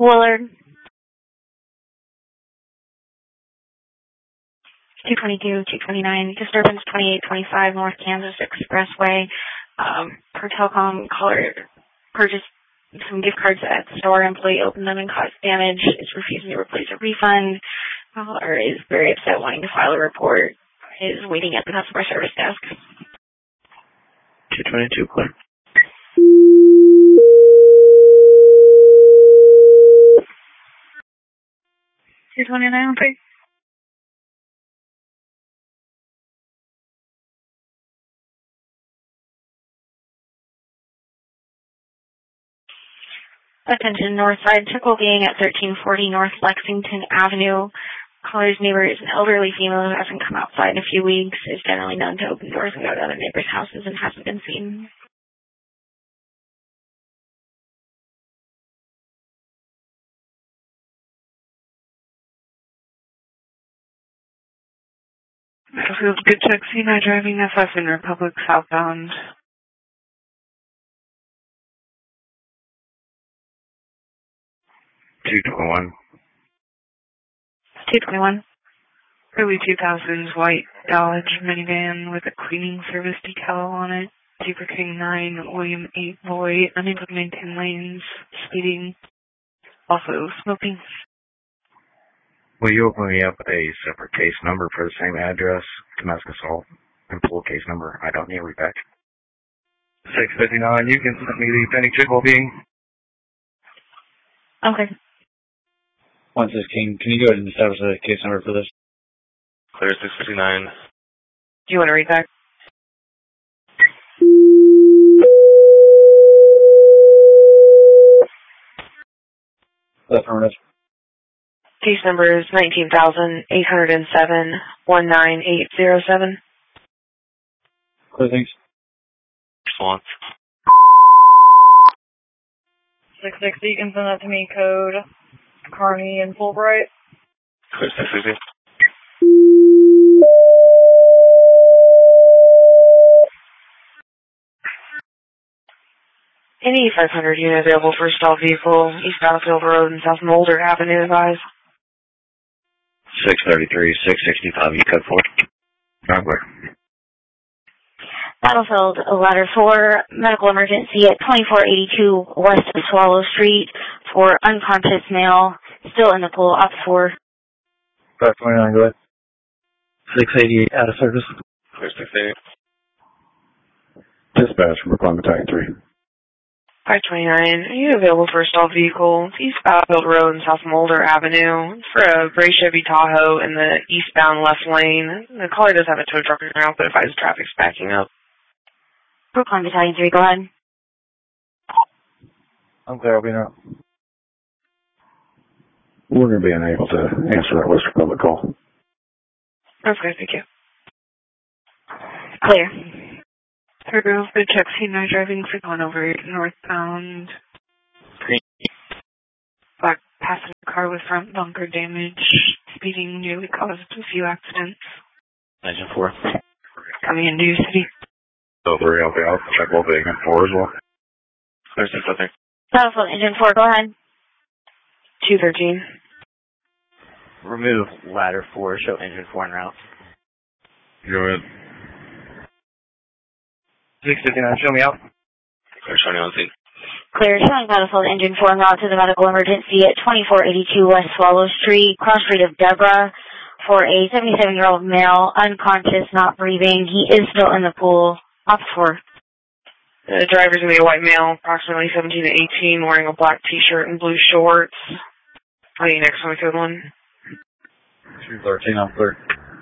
Willard. 222, 229, disturbance 2825 North Kansas Expressway. Per telecom caller purchased some gift cards at the store. Employee opened them and caused damage. Is refusing to replace a refund. Caller is very upset, wanting to file a report. Is waiting at the customer service desk. 222, clear. $229, please. Attention, Northside Tickle Gang at 1340 North Lexington Avenue. Caller's neighbor is an elderly female who hasn't come outside in a few weeks, is generally known to open doors and go to other neighbors' houses and hasn't been seen. Battlefield, good check, C9 driving FF in Republic southbound. 221. 221. Early 2000s white Dodge minivan with a cleaning service decal on it. Zebra King 9, William 8 boy, unable to maintain lanes, speeding, also smoking. Will you open me up a separate case number for the same address, domestic assault, and pull case number? I don't need a reback. 659, you can send me the Penny Tickle being. Okay. 116, can you go ahead and establish a case number for this? Clear 659. Do you want to read that? Affirmative. Case number is 19,807-19807. Clear, thanks. Response. 660, you can send that to me, code Carney and Fulbright. Clear 660. Any 500 unit available for a stalled vehicle, East Battlefield Road and South Mulder Avenue, advised. 633, 665, you code 4. Driveway. Battlefield, ladder 4, medical emergency at 2482 West Swallow Street for unconscious male, still in the pool, op 4. 529, go ahead. 688, out of service. Clear 680. Dispatch from Brooklyn Battalion 3. 529, are you available for a stalled vehicle? East Battlefield Road and South Mulder Avenue. It's for a gray Chevy Tahoe in the eastbound left lane. The caller does have a tow truck around, but advises traffic's backing up. Brooklyn Battalion 3, go ahead. I'm clear, I'll be now. We're going to be unable to answer that Western Public call. Okay, thank you. Clear. Turbo, good check, C9 driving, going over northbound. Black passenger car with front bumper damage. Speeding nearly caused a few accidents. Engine 4. Coming into your city. Over, I'll check over Engine 4 as well. Clear 660. Battlefield, engine 4, go ahead. 213. Remove ladder 4, show engine 4 en route. Go ahead. 659, show me out. Clear 71 scene. Clear, showing Battlefield, engine 4 en route to the medical emergency at 2482 West Swallow Street, cross street of Deborah, for a 77-year-old male, unconscious, not breathing. He is still in the pool. Op 4. The driver's going to be a white male, approximately 17 to 18, wearing a black t-shirt and blue shorts. Are you next on the code one? 213, I'm clear.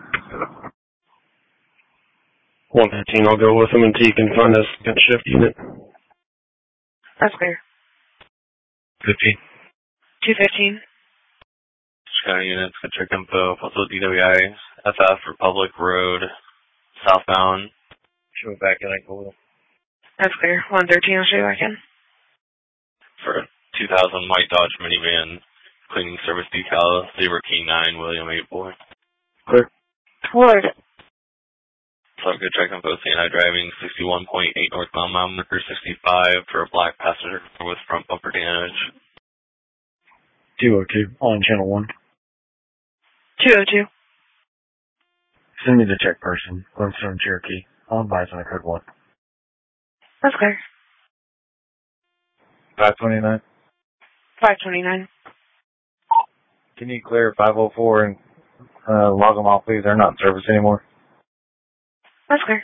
115, I'll go with him until you can find us a shift unit. That's clear. 15. 215. Chicago units, good check info, also DWI, FF, Republic Road, southbound. Show it back in, like, a little. That's clear. 113, I'll show you back in. For a 2000 white Dodge minivan, cleaning service decal, Zebra King 9, William 8 boy. Clear. Ward. So good check info, CNI driving, 61.8 northbound mile marker 65 for a black passenger with front bumper damage. 202 on channel 1. 202. Send me the check person, Glenstone, Cherokee. I'll advise on code 1. That's clear. 529. 529. Can you clear 504 and log them off, please? They're not in service anymore. That's clear.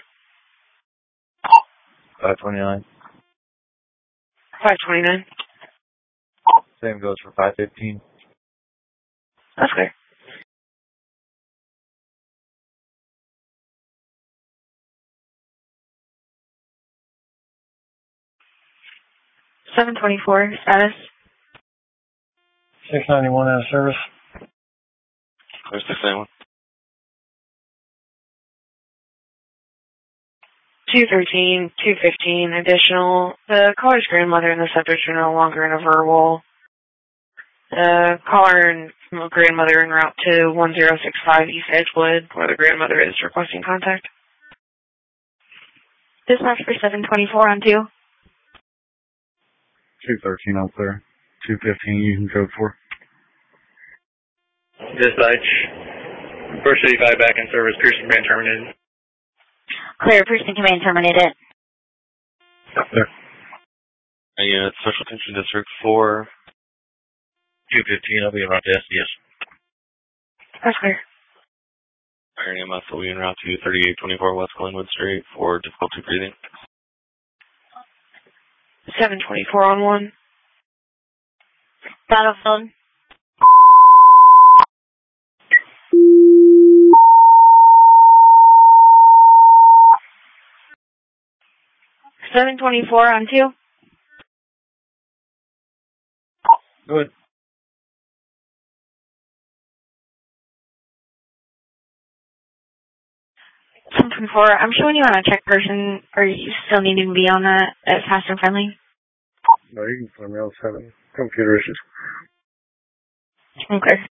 529. 529. Same goes for 515. That's clear. $724 status. 691 out of service. Clear 691. 213, 215 additional. The caller's grandmother and the subject are no longer in a verbal. The caller and grandmother en route to 1065 East Edgewood, where the grandmother is requesting contact. Dispatch for 724 on 2. 213 out there. 215 you can code for. Dispatch. First 85 back in service. Pearson Command terminated. Clear, Pearson Command terminated. There. Yeah, Special Attention District 4. 215, I'll be around to SDS. That's clear. Iron EMS will be en route to 3824 West Glenwood Street for difficulty breathing. 724 on 1. Battlefield. $724 on 2. Good. 724, I'm showing you on a check person. Are you still needing to be on that at Fast and Friendly? No, you can find me on 7. Computer issues. Okay.